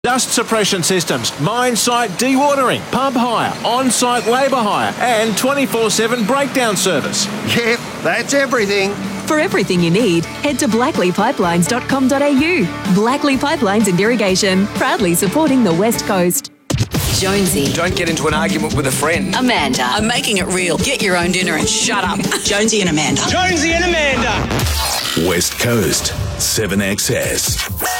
Dust suppression systems, mine site dewatering, pump hire, on-site labour hire and 24/7 breakdown service. Yep, that's everything. For everything you need, head to blackleypipelines.com.au. Blackley Pipelines and Irrigation, proudly supporting the West Coast. Jonesy. Don't get into an argument with a friend. Amanda. I'm making it real. Get your own dinner and shut up. Jonesy and Amanda. Jonesy and Amanda. West Coast 7XS.